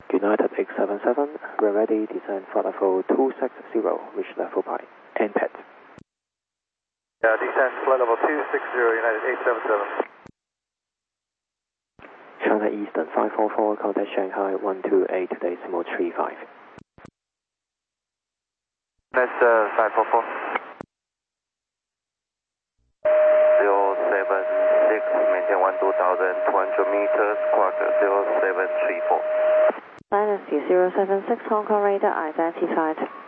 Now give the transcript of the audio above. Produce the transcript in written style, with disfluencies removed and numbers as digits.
United 877, we're ready, descend flight level 260, reach level by NPAD. Descend flight level 260, United 877. Shanghai Eastern 544, contact Shanghai 128.35. That's 544. 076, maintain 12,200 meters, quarter 0734. Dynasty 076, Hong Kong radar identified.